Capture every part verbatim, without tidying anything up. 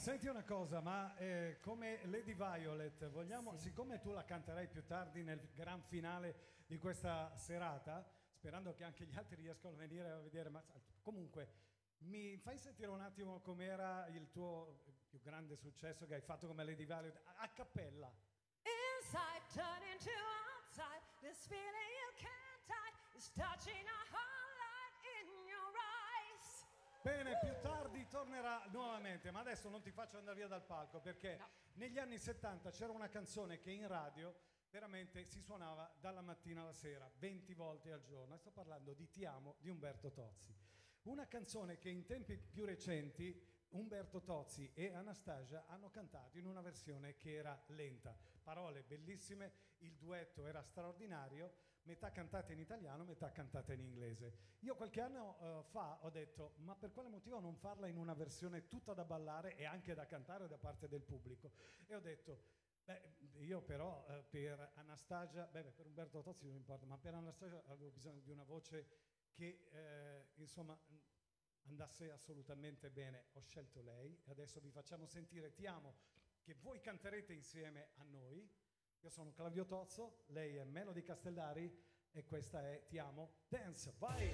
Senti una cosa, ma eh, come Lady Violet, vogliamo, sì. siccome tu la canterai più tardi nel gran finale di questa serata, sperando che anche gli altri riescano a venire a vedere, ma comunque mi fai sentire un attimo com'era il tuo più grande successo che hai fatto come Lady Violet a, a cappella? Inside turning to outside, this feeling you can't hide is touching a highlight in your eyes. Bene, più tardi tornerà nuovamente, ma adesso non ti faccio andare via dal palco perché no. Negli anni settanta c'era una canzone che in radio veramente si suonava dalla mattina alla sera, venti volte al giorno. E sto parlando di Ti amo di Umberto Tozzi. Una canzone che in tempi più recenti Umberto Tozzi e Anastasia hanno cantato in una versione che era lenta. Parole bellissime, il duetto era straordinario, metà cantata in italiano, metà cantata in inglese. Io qualche anno uh, fa ho detto, ma per quale motivo non farla in una versione tutta da ballare e anche da cantare da parte del pubblico? E ho detto, beh, io però uh, per Anastasia, beh, per Umberto Tozzi non importa, ma per Anastasia avevo bisogno di una voce che, eh, insomma, andasse assolutamente bene. Ho scelto lei e adesso vi facciamo sentire Ti amo, che voi canterete insieme a noi. Io sono Claudio Tozzo, lei è Melody Castellari e questa è Ti amo Dance. Vai!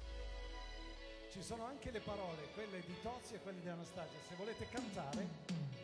Ci sono anche le parole, quelle di Tozzi e quelle di Anastasia. Se volete cantare